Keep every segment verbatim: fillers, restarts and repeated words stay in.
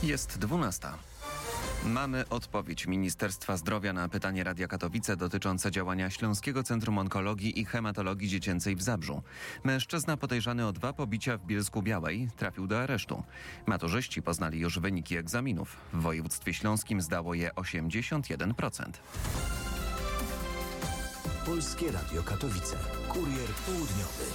Jest dwunasta. Mamy odpowiedź Ministerstwa Zdrowia na pytanie Radia Katowice dotyczące działania Śląskiego Centrum Onkologii i Hematologii Dziecięcej w Zabrzu. Mężczyzna podejrzany o dwa pobicia w Bielsku-Białej trafił do aresztu. Maturzyści poznali już wyniki egzaminów. W województwie śląskim zdało je osiemdziesiąt jeden procent. Polskie Radio Katowice. Kurier południowy.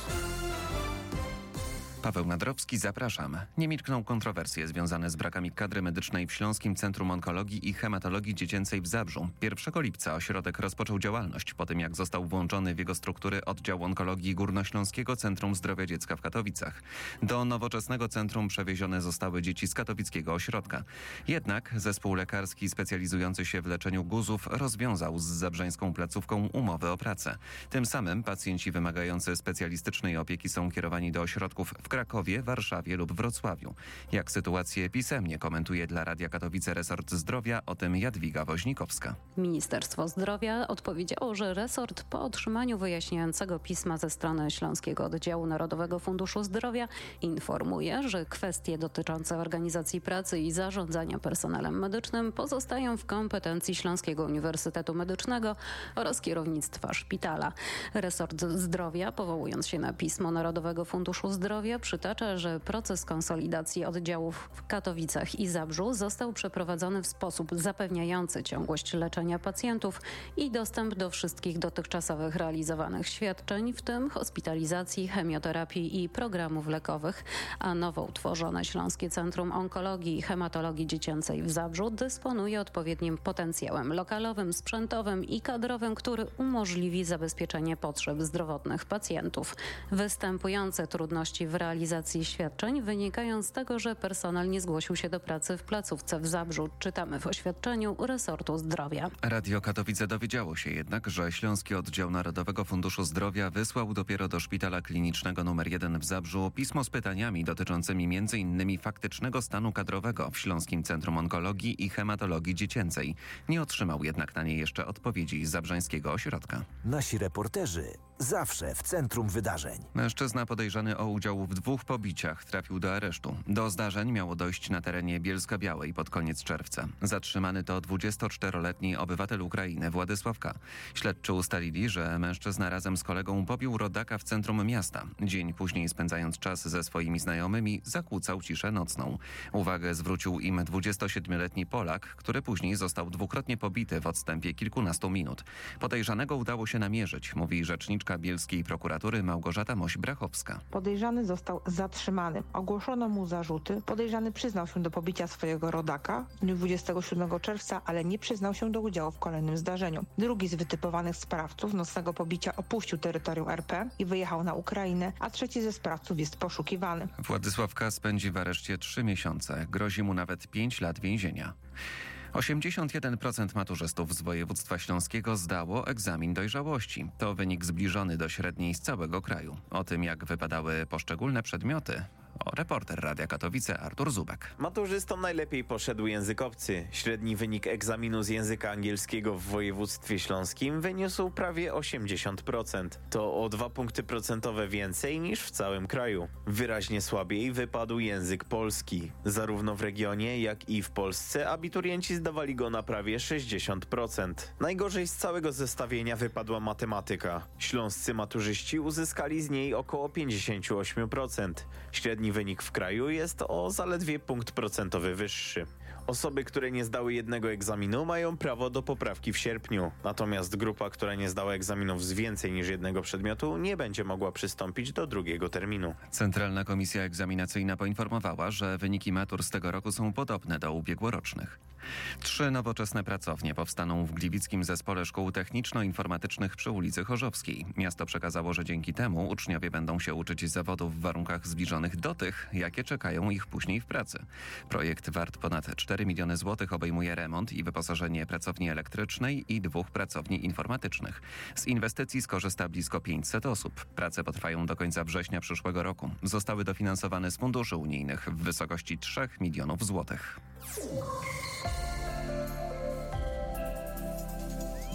Paweł Nadrowski, zapraszam. Nie milkną kontrowersje związane z brakami kadry medycznej w Śląskim Centrum Onkologii i Hematologii Dziecięcej w Zabrzu. pierwszego lipca ośrodek rozpoczął działalność po tym, jak został włączony w jego struktury oddział onkologii Górnośląskiego Centrum Zdrowia Dziecka w Katowicach. Do nowoczesnego centrum przewiezione zostały dzieci z katowickiego ośrodka. Jednak zespół lekarski specjalizujący się w leczeniu guzów rozwiązał z zabrzeńską placówką umowę o pracę. Tym samym pacjenci wymagający specjalistycznej opieki są kierowani do ośrodków w Krakowie, Warszawie lub Wrocławiu. Jak sytuację pisemnie komentuje dla Radia Katowice resort zdrowia, o tym Jadwiga Woźnikowska. Ministerstwo Zdrowia odpowiedziało, że resort po otrzymaniu wyjaśniającego pisma ze strony Śląskiego Oddziału Narodowego Funduszu Zdrowia informuje, że kwestie dotyczące organizacji pracy i zarządzania personelem medycznym pozostają w kompetencji Śląskiego Uniwersytetu Medycznego oraz kierownictwa szpitala. Resort Zdrowia, powołując się na pismo Narodowego Funduszu Zdrowia, przytacza, że proces konsolidacji oddziałów w Katowicach i Zabrzu został przeprowadzony w sposób zapewniający ciągłość leczenia pacjentów i dostęp do wszystkich dotychczasowych realizowanych świadczeń, w tym hospitalizacji, chemioterapii i programów lekowych, a nowo utworzone Śląskie Centrum Onkologii i Hematologii Dziecięcej w Zabrzu dysponuje odpowiednim potencjałem lokalowym, sprzętowym i kadrowym, który umożliwi zabezpieczenie potrzeb zdrowotnych pacjentów. Występujące trudności w realizacji świadczeń wynikają z tego, że personel nie zgłosił się do pracy w placówce w Zabrzu. Czytamy w oświadczeniu resortu zdrowia. Radio Katowice dowiedziało się jednak, że Śląski Oddział Narodowego Funduszu Zdrowia wysłał dopiero do Szpitala Klinicznego numer jeden w Zabrzu pismo z pytaniami dotyczącymi między innymi faktycznego stanu kadrowego w Śląskim Centrum Onkologii i Hematologii Dziecięcej. Nie otrzymał jednak na nie jeszcze odpowiedzi z zabrzeńskiego ośrodka. Nasi reporterzy zawsze w centrum wydarzeń. Mężczyzna podejrzany o udział w dwóch pobiciach trafił do aresztu. Do zdarzeń miało dojść na terenie Bielska-Białej pod koniec czerwca. Zatrzymany to dwudziestoczteroletni obywatel Ukrainy Władysław K. Śledczy ustalili, że mężczyzna razem z kolegą pobił rodaka w centrum miasta. Dzień później, spędzając czas ze swoimi znajomymi, zakłócał ciszę nocną. Uwagę zwrócił im dwudziestosiedmioletni Polak, który później został dwukrotnie pobity w odstępie kilkunastu minut. Podejrzanego udało się namierzyć, mówi rzeczniczka bielskiej prokuratury Małgorzata Moś-Brachowska. Podejrzany został zatrzymany. Ogłoszono mu zarzuty. Podejrzany przyznał się do pobicia swojego rodaka w dniu dwudziestego siódmego czerwca, ale nie przyznał się do udziału w kolejnym zdarzeniu. Drugi z wytypowanych sprawców nocnego pobicia opuścił terytorium R P i wyjechał na Ukrainę, a trzeci ze sprawców jest poszukiwany. Władysław K. spędzi w areszcie trzy miesiące. Grozi mu nawet pięć lat więzienia. osiemdziesiąt jeden procent maturzystów z województwa śląskiego zdało egzamin dojrzałości. To wynik zbliżony do średniej z całego kraju. O tym, jak wypadały poszczególne przedmioty, o reporter Radia Katowice Artur Zubek. Maturzystom najlepiej poszedł język obcy. Średni wynik egzaminu z języka angielskiego w województwie śląskim wyniósł prawie osiemdziesiąt procent. To o dwa punkty procentowe więcej niż w całym kraju. Wyraźnie słabiej wypadł język polski. Zarówno w regionie, jak i w Polsce abiturienci zdawali go na prawie sześćdziesiąt procent. Najgorzej z całego zestawienia wypadła matematyka. Śląscy maturzyści uzyskali z niej około pięćdziesiąt osiem procent. Średni wynik w kraju jest o zaledwie punkt procentowy wyższy. Osoby, które nie zdały jednego egzaminu, mają prawo do poprawki w sierpniu. Natomiast grupa, która nie zdała egzaminów z więcej niż jednego przedmiotu, nie będzie mogła przystąpić do drugiego terminu. Centralna Komisja Egzaminacyjna poinformowała, że wyniki matur z tego roku są podobne do ubiegłorocznych. Trzy nowoczesne pracownie powstaną w Gliwickim Zespole Szkół Techniczno-Informatycznych przy ulicy Chorzowskiej. Miasto przekazało, że dzięki temu uczniowie będą się uczyć zawodów w warunkach zbliżonych do tych, jakie czekają ich później w pracy. Projekt wart ponad cztery miliony złotych obejmuje remont i wyposażenie pracowni elektrycznej i dwóch pracowni informatycznych. Z inwestycji skorzysta blisko pięćset osób. Prace potrwają do końca września przyszłego roku. Zostały dofinansowane z funduszy unijnych w wysokości trzech milionów złotych.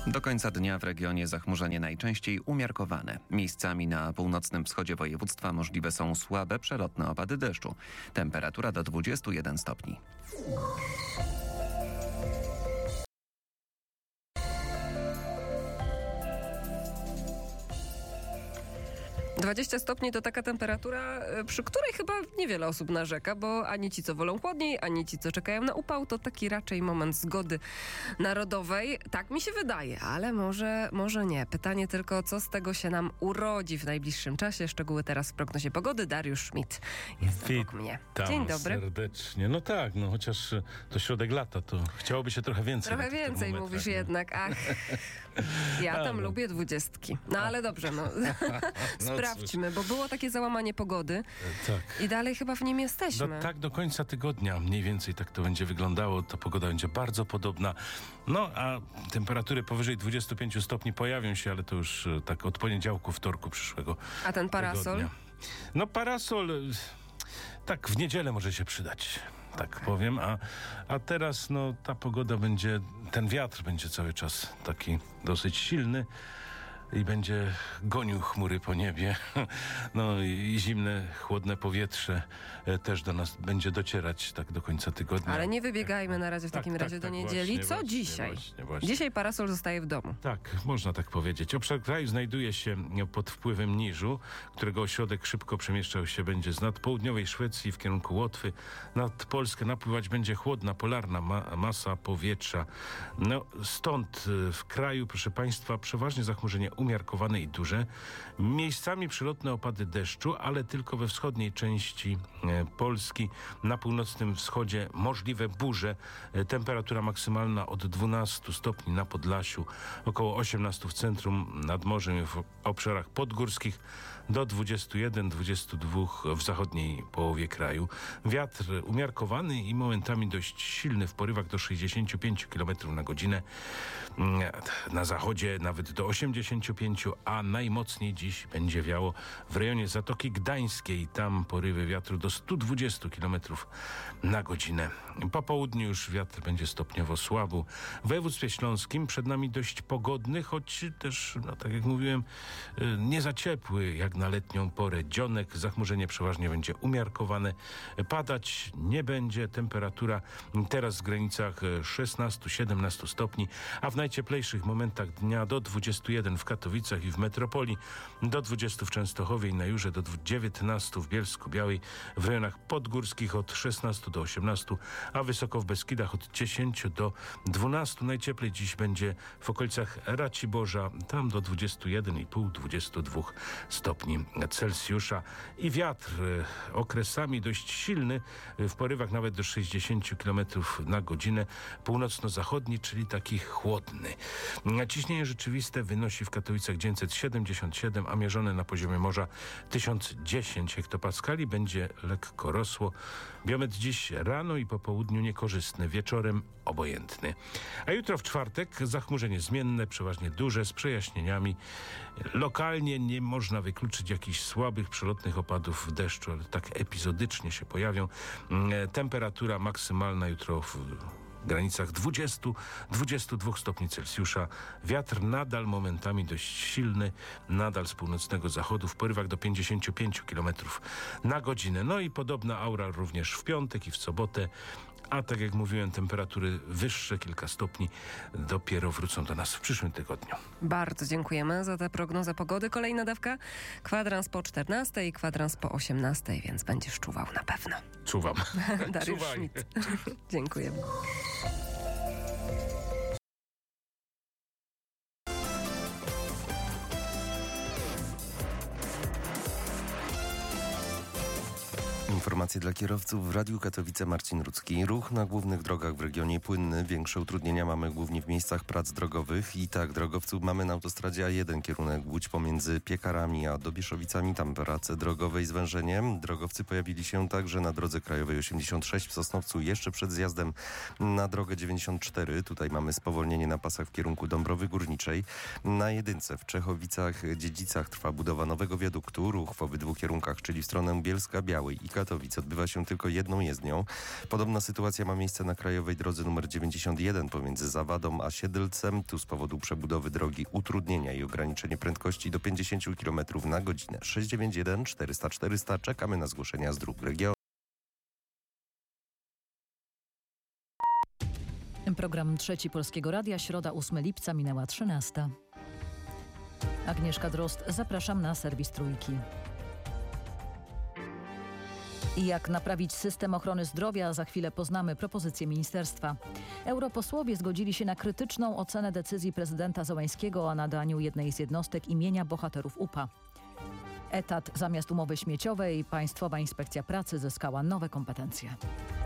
Do końca dnia w regionie zachmurzenie najczęściej umiarkowane. Miejscami na północnym wschodzie województwa możliwe są słabe, przelotne opady deszczu. Temperatura do dwudziestu jeden stopni. dwadzieścia stopni to taka temperatura, przy której chyba niewiele osób narzeka, bo ani ci, co wolą chłodniej, ani ci, co czekają na upał, to taki raczej moment zgody narodowej. Tak mi się wydaje, ale może, może nie. Pytanie tylko, co z tego się nam urodzi w najbliższym czasie. Szczegóły teraz w prognozie pogody. Dariusz Schmidt jest obok mnie. Dzień dobry. Serdecznie. No tak, no chociaż to środek lata, to chciałoby się trochę więcej. Trochę więcej mówisz nie? jednak, ach. Ja tam A, no. lubię dwudziestki. No ale dobrze, no. No Sprawdźmy, bo było takie załamanie pogody tak. i dalej chyba w nim jesteśmy. Do, tak do końca tygodnia mniej więcej tak to będzie wyglądało. To pogoda będzie bardzo podobna. No a temperatury powyżej dwudziestu pięciu stopni pojawią się, ale to już e, tak od poniedziałku, wtorku przyszłego A ten parasol? tygodnia. No parasol e, tak w niedzielę może się przydać. Tak powiem, a, a teraz no ta pogoda będzie, ten wiatr będzie cały czas taki dosyć silny i będzie gonił chmury po niebie. No i, i zimne, chłodne powietrze e, też do nas będzie docierać tak do końca tygodnia. Ale nie wybiegajmy na razie w Tak, takim tak, razie tak, do właśnie, niedzieli. Co właśnie, dzisiaj? właśnie, właśnie. Dzisiaj parasol zostaje w domu. Tak, można tak powiedzieć. Obszar kraju znajduje się pod wpływem niżu, którego ośrodek szybko przemieszczał się będzie z nadpołudniowej Szwecji w kierunku Łotwy. Nad Polskę napływać będzie chłodna, polarna ma- masa powietrza. No, stąd y, w kraju, proszę Państwa, przeważnie zachmurzenie umiarkowane i duże. Miejscami przelotne opady deszczu, ale tylko we wschodniej części e, Polski. Na północnym wschodzie możliwe burze. E, temperatura maksymalna od dwunastu stopni na Podlasiu, około osiemnastu w centrum, nad morzem i w obszarach podgórskich, do dwudziestu jeden do dwudziestu dwóch w zachodniej połowie kraju. Wiatr umiarkowany i momentami dość silny w porywach do sześćdziesięciu pięciu kilometrów na godzinę. Na zachodzie nawet do osiemdziesięciu pięciu, a najmocniej dziś będzie wiało w rejonie Zatoki Gdańskiej. Tam porywy wiatru do stu dwudziestu kilometrów na godzinę. Po południu już wiatr będzie stopniowo słabł. W województwie śląskim przed nami dość pogodny, choć też, no, tak jak mówiłem, nie za ciepły jak na letnią porę dzionek. Zachmurzenie przeważnie będzie umiarkowane. Padać nie będzie. Temperatura teraz w granicach szesnastu siedemnastu stopni, a w najcieplejszych momentach dnia do dwudziestu jeden w Katowicach i w metropolii, do dwudziestu w Częstochowie i na Jurze, do dziewiętnastu w Bielsku-Białej, w rejonach podgórskich od szesnastu do osiemnastu, a wysoko w Beskidach od dziesięciu do dwunastu. Najcieplej dziś będzie w okolicach Raciborza, tam do dwudziestu jeden i pół do dwudziestu dwóch stopni Celsjusza. I wiatr e, okresami dość silny, e, w porywach nawet do sześćdziesięciu kilometrów na godzinę, północno-zachodni, czyli taki chłodny. Ciśnienie rzeczywiste wynosi w Katowicach dziewięćset siedemdziesiąt siedem, a mierzone na poziomie morza tysiąc dziesięć hektopaskali. Będzie lekko rosło. Biometr dziś rano i po południu niekorzystny, wieczorem obojętny. A jutro w czwartek zachmurzenie zmienne, przeważnie duże, z przejaśnieniami. Lokalnie nie można wykluczyć jakichś słabych, przelotnych opadów deszczu, ale tak epizodycznie się pojawią. Temperatura maksymalna jutro w granicach dwudziestu do dwudziestu dwóch stopni Celsjusza. Wiatr nadal momentami dość silny, nadal z północnego zachodu, w porywach do pięćdziesięciu pięciu kilometrów na godzinę. No i podobna aura również w piątek i w sobotę. A tak jak mówiłem, temperatury wyższe, kilka stopni, dopiero wrócą do nas w przyszłym tygodniu. Bardzo dziękujemy za tę prognozę pogody. Kolejna dawka, kwadrans po czternastej i kwadrans po osiemnastej, więc będziesz czuwał na pewno. Czuwam. Dariusz Czuwaj. Schmidt. Dziękujemy. Informacje dla kierowców w Radiu Katowice. Marcin Rudzki. Ruch na głównych drogach w regionie płynny. Większe utrudnienia mamy głównie w miejscach prac drogowych. I tak, drogowców mamy na autostradzie A jeden, kierunek Łódź pomiędzy Piekarami a Dobieszowicami. Tam prace drogowe i zwężenie. Drogowcy pojawili się także na drodze krajowej osiemdziesiąt sześć w Sosnowcu jeszcze przed zjazdem na drogę dziewięćdziesiąt cztery. Tutaj mamy spowolnienie na pasach w kierunku Dąbrowy Górniczej. Na jedynce w Czechowicach, Dziedzicach trwa budowa nowego wiaduktu. Ruch w obydwu kierunkach, czyli w stronę Bielska-Białej i Katowic, odbywa się się tylko jedną jezdnią. Podobna sytuacja ma miejsce na krajowej drodze numer dziewięćdziesiąt jeden pomiędzy Zawadą a Siedlcem. Tu z powodu przebudowy drogi utrudnienia i ograniczenie prędkości do pięćdziesiąt kilometrów na godzinę. sześć dziewięć jeden czterysta czterysta. Czekamy na zgłoszenia z dróg regionu. Program Trzeci Polskiego Radia, środa ósmego lipca, minęła trzynasta. Agnieszka Drozd, zapraszam na serwis Trójki. I jak naprawić system ochrony zdrowia? Za chwilę poznamy propozycje ministerstwa. Europosłowie zgodzili się na krytyczną ocenę decyzji prezydenta Zełańskiego o nadaniu jednej z jednostek imienia bohaterów U P A. Etat zamiast umowy śmieciowej. Państwowa Inspekcja Pracy zyskała nowe kompetencje.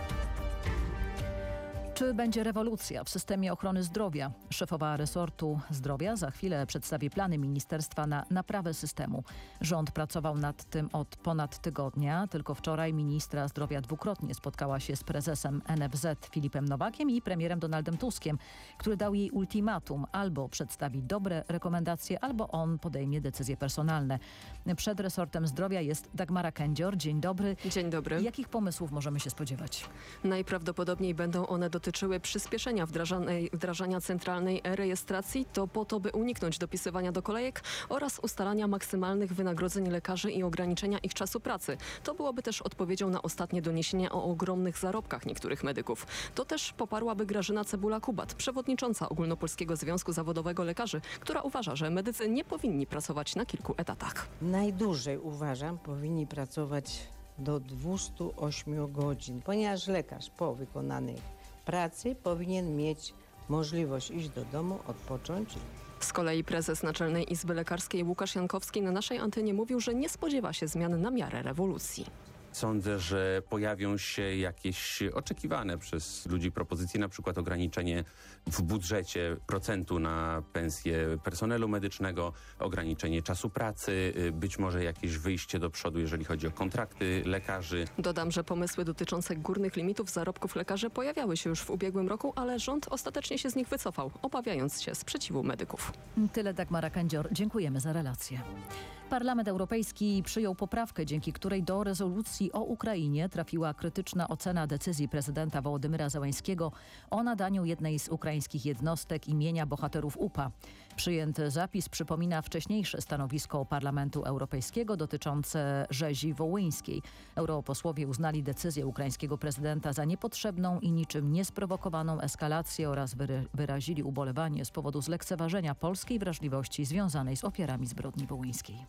Czy będzie rewolucja w systemie ochrony zdrowia? Szefowa resortu zdrowia za chwilę przedstawi plany ministerstwa na naprawę systemu. Rząd pracował nad tym od ponad tygodnia. Tylko wczoraj ministra zdrowia dwukrotnie spotkała się z prezesem N F Z Filipem Nowakiem i premierem Donaldem Tuskiem, który dał jej ultimatum: albo przedstawi dobre rekomendacje, albo on podejmie decyzje personalne. Przed resortem zdrowia jest Dagmara Kędzior. Dzień dobry. Dzień dobry. Jakich pomysłów możemy się spodziewać? Najprawdopodobniej będą one dotyczyły przyspieszenia wdrażanej, wdrażania centralnej e-rejestracji, to po to, by uniknąć dopisywania do kolejek oraz ustalania maksymalnych wynagrodzeń lekarzy i ograniczenia ich czasu pracy. To byłoby też odpowiedzią na ostatnie doniesienia o ogromnych zarobkach niektórych medyków. To też poparłaby Grażyna Cebula-Kubat, przewodnicząca Ogólnopolskiego Związku Zawodowego Lekarzy, która uważa, że medycy nie powinni pracować na kilku etatach. Najdłużej, uważam, powinni pracować do dwieście osiem godzin, ponieważ lekarz po wykonanej pracy powinien mieć możliwość iść do domu, odpocząć. Z kolei prezes Naczelnej Izby Lekarskiej Łukasz Jankowski na naszej antenie mówił, że nie spodziewa się zmian na miarę rewolucji. Sądzę, że pojawią się jakieś oczekiwane przez ludzi propozycje, na przykład ograniczenie w budżecie procentu na pensję personelu medycznego, ograniczenie czasu pracy, być może jakieś wyjście do przodu, jeżeli chodzi o kontrakty lekarzy. Dodam, że pomysły dotyczące górnych limitów zarobków lekarzy pojawiały się już w ubiegłym roku, ale rząd ostatecznie się z nich wycofał, obawiając się sprzeciwu medyków. Tyle Dagmara Kędzior. Dziękujemy za relację. Parlament Europejski przyjął poprawkę, dzięki której do rezolucji o Ukrainie trafiła krytyczna ocena decyzji prezydenta Wołodymyra Zełańskiego o nadaniu jednej z ukraińskich jednostek imienia bohaterów U P A. Przyjęty zapis przypomina wcześniejsze stanowisko Parlamentu Europejskiego dotyczące rzezi wołyńskiej. Europosłowie uznali decyzję ukraińskiego prezydenta za niepotrzebną i niczym niesprowokowaną eskalację oraz wyrazili ubolewanie z powodu zlekceważenia polskiej wrażliwości związanej z ofiarami zbrodni wołyńskiej.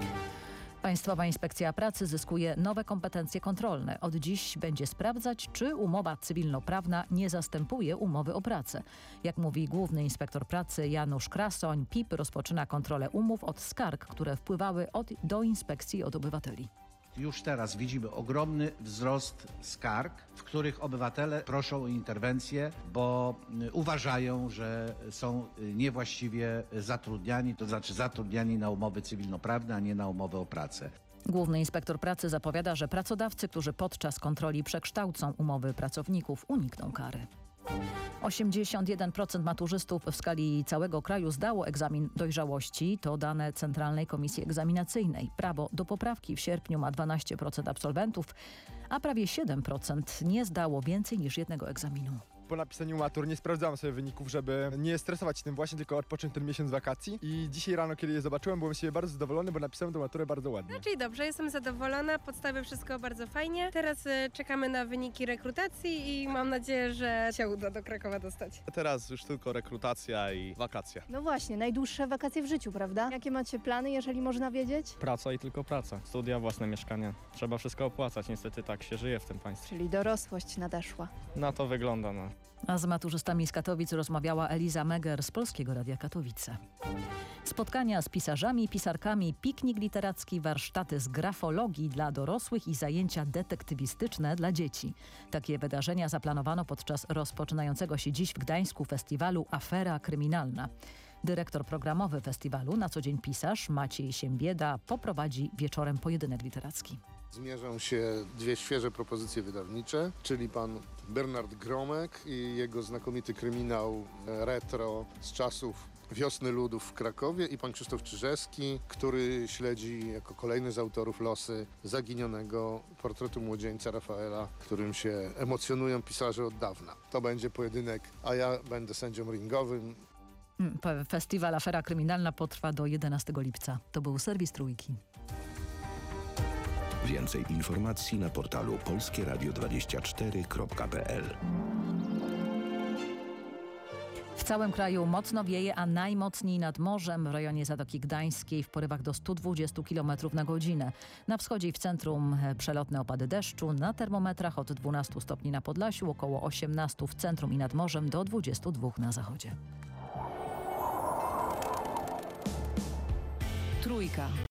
Państwowa Inspekcja Pracy zyskuje nowe kompetencje kontrolne. Od dziś będzie sprawdzać, czy umowa cywilnoprawna nie zastępuje umowy o pracę. Jak mówi główny inspektor pracy Janusz Krasoń, P I P rozpoczyna kontrolę umów od skarg, które wpływały od, do inspekcji od obywateli. Już teraz widzimy ogromny wzrost skarg, w których obywatele proszą o interwencję, bo uważają, że są niewłaściwie zatrudniani, to znaczy zatrudniani na umowy cywilnoprawne, a nie na umowę o pracę. Główny inspektor pracy zapowiada, że pracodawcy, którzy podczas kontroli przekształcą umowy pracowników, unikną kary. osiemdziesiąt jeden procent maturzystów w skali całego kraju zdało egzamin dojrzałości. To dane Centralnej Komisji Egzaminacyjnej. Prawo do poprawki w sierpniu ma dwanaście procent absolwentów, a prawie siedem procent nie zdało więcej niż jednego egzaminu. Po napisaniu matur nie sprawdzałem sobie wyników, żeby nie stresować się tym właśnie, tylko odpocząć ten miesiąc wakacji. I dzisiaj rano, kiedy je zobaczyłem, byłem z siebie bardzo zadowolony, bo napisałem tę maturę bardzo ładnie. No czyli dobrze, jestem zadowolona, podstawy wszystko bardzo fajnie. Teraz y, czekamy na wyniki rekrutacji i mam nadzieję, że się uda do Krakowa dostać. Teraz już tylko rekrutacja i wakacje. No właśnie, najdłuższe wakacje w życiu, prawda? Jakie macie plany, jeżeli można wiedzieć? Praca i tylko praca. Studia, własne mieszkanie. Trzeba wszystko opłacać, niestety tak się żyje w tym państwie. Czyli dorosłość nadeszła. Na to wygląda, no. A z maturzystami z Katowic rozmawiała Eliza Meger z Polskiego Radia Katowice. Spotkania z pisarzami, pisarkami, piknik literacki, warsztaty z grafologii dla dorosłych i zajęcia detektywistyczne dla dzieci. Takie wydarzenia zaplanowano podczas rozpoczynającego się dziś w Gdańsku festiwalu Afera Kryminalna. Dyrektor programowy festiwalu, na co dzień pisarz Maciej Siembieda, poprowadzi wieczorem pojedynek literacki. Zmierzą się dwie świeże propozycje wydawnicze, czyli pan Bernard Gromek i jego znakomity kryminał retro z czasów Wiosny Ludów w Krakowie i pan Krzysztof Czyżewski, który śledzi jako kolejny z autorów losy zaginionego portretu młodzieńca Rafaela, którym się emocjonują pisarze od dawna. To będzie pojedynek, a ja będę sędzią ringowym. Festiwal Afera Kryminalna potrwa do jedenastego lipca. To był serwis Trójki. Więcej informacji na portalu polskie radio dwadzieścia cztery kropka p l. W całym kraju mocno wieje, a najmocniej nad morzem w rejonie Zatoki Gdańskiej w porywach do stu dwudziestu kilometrów na godzinę. Na wschodzie i w centrum przelotne opady deszczu, na termometrach od dwunastu stopni na Podlasiu, około osiemnastu w centrum i nad morzem, do dwudziestu dwóch na zachodzie. Trójka.